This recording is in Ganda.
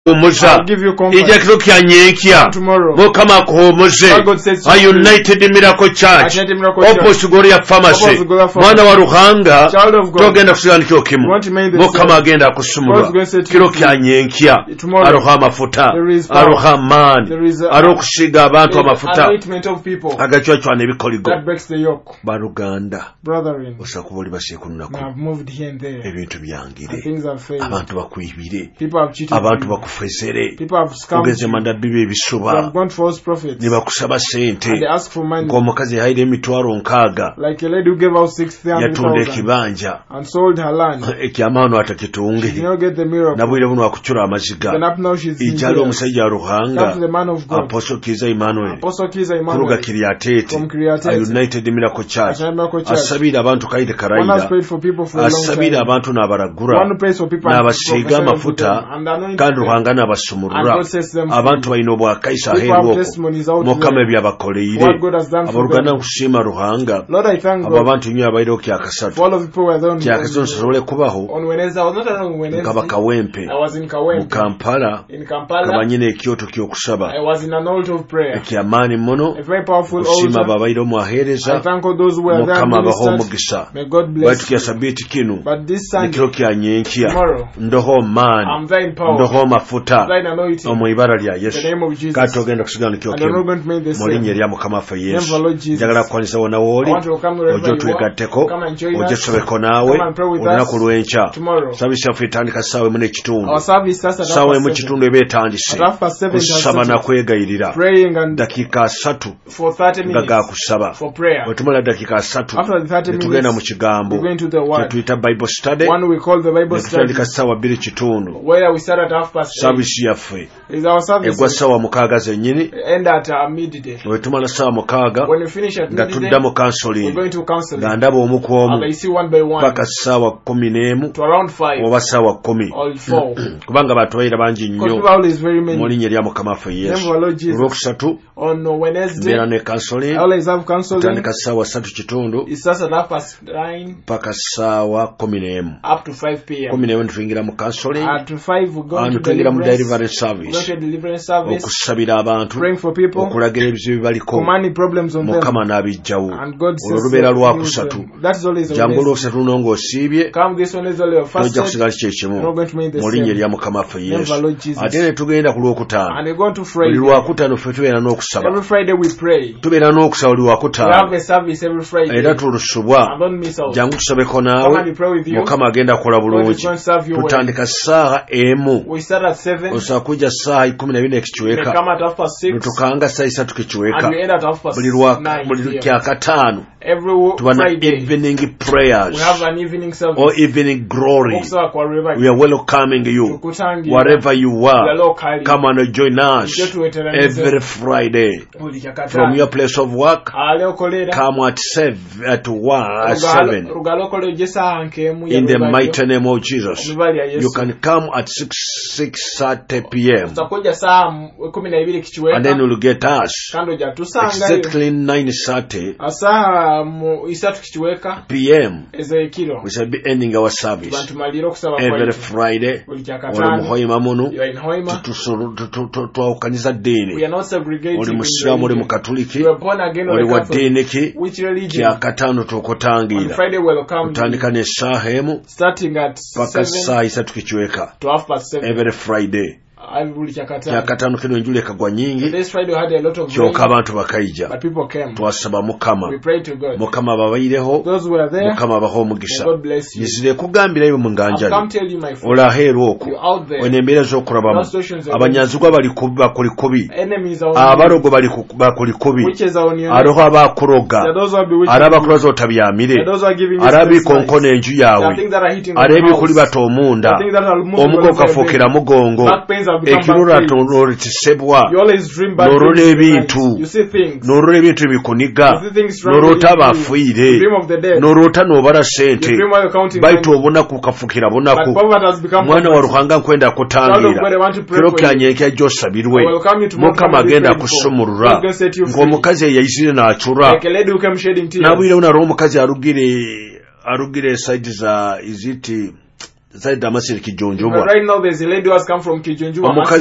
Umuza ija kiro kyanyenkya Mukama kuhumuze a United Miracle Church opposite Gloria Pharmacy mwana wa Ruhanga togenda kusiganikyo kimu Mukama agenda kusumulwa kiro kyanyenkya aroha amafuta aroha mani arokusiga abantu amafuta agacwacwana ebikoligo baruganda osakuboli basyekununako ebintu byangire abantu bakwibire abantu bakufezere ugeze mandabi bebisuba nibakusaba sente ng'omukazi yahaire emitwaro nkaaga yatunda ekibanja ekyamaano atakitunge nabwire buno akucura amaziga ijali omusajja Ruhanga Apostle Kiza Emmanuel kuruga Kiriatete United Miracle Church asabira abantu kaide karaida asabira abantu n'abaragura n'abasiga amafuta kandi Ruhanga n'abasumurura abantu bayino bwa kaisa hero Mukama byabakoleire abarugana kushima Ruhanga abo bantu nyo abairo kyakasatu kyakasatu sorole kubaho kabaka wempe mu Kampala kabanyine ekyoto kyokusaba ekyamani muno kushima babairo mwahereza Mukama baho mugisa batu kyasabiti kinu nikiro kyanyenkya ndoho mani ndoho mafuta omwibara lya Yesu katogenda kusigana kyokyo molinye lya Mukama fa Yesu njagala kwanisa wona woli ojo twegatteko ojo sobeko nawe olunaku lwenca sabisi yaffe etandika ssaawa emu n'ekitundu ssaawa emu kitundu eba etandise kusaba na kwegayirira dakiika 3 nga gakusaba wetumala dakiika 3 netugenda mu kigambo kyetuyita Bible study netutandika ssaawa 2 kitundu sabisi yaffe egwa ssaawa 6 zennyini wetumala ssaawa 6 nga tudda mu counseling nga ndaba omu ku omu paka ssaawa 11 oba ssaawa 10 kubanga batwayira bangi nnyo mu linnya lya Mukama waffe Yesu olwokusatu mbeera ne counseling tutandika ssaawa 3 kitundu paka ssaawa 11 tuyingira mu counseling tuyingira mu deliverance service okusabira abantu okulagira ebizibu baliko Mukama n'abijjawo olubeera lwakusatu jangu olwokusatu luno ng'osiibye tojja kusigala kyekimu mu linnya lya Mukama waffe Yesu ate ne tugenda ku lwokutaano buli lwakutaano ffe tubeera n'okusaba tubeera n'okusaba buli lwakutaano era tulusubwa jangu tusabeko naawe Mukama agenda kukola bulungi tutandika ssaawa emu osobola kujja ssaawa 12 ekikiweka lutukanga ssaawa 3 kikiweka buli kyakataano tuba na evening prayers or evening glory. We are welcoming you wherever you are. Come and join us every Friday from your place of work. Come at 7 in the mighty name of Jesus. You can come at 6:30 p.m. and then you'll get us exactly 9:30 p.m. We shall be ending our service every Friday. Twawukaniza dini oli musiramu oli mukatuliki oli wa dini ki kyakataano tukutangira tutandika n'essaawa emu paka ssaawa 3 kikiweka every Friday. Kyakataano kino enjula ekagwa nyingi kyokka abantu bakaija twasaba Mukama Mukama babaireho Mukama baho omugisa yizire kugambirayo mu nganjali olaheera okwo onembeera z'okulabamu abanyazigwa bali kubi abarogo bali kubi aroho abakuroga arabakuloza otabyamire arabikonkona enju yawe arebikuli batomunda omugo kafuukira mugongo ekirura tonotisebwa norole ebintu bikuniga norota bafuire norota nobara sente baito obunaku kafukira bunaku mwana wa Ruhanga nkwenda kutangira kiro kyanyenkya josabirwe Mukama agenda kusumurura ng'omukazi yayisire n'acura nabwire una ro omukazi arugire side za iziti Right now there's a lady who has come from Kijunjua.